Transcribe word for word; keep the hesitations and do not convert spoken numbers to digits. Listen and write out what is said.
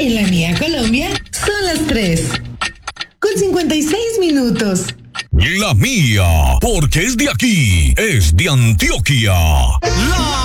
En la mía Colombia son las tres con cincuenta y seis minutos. La mía, porque es de aquí, es de Antioquia. La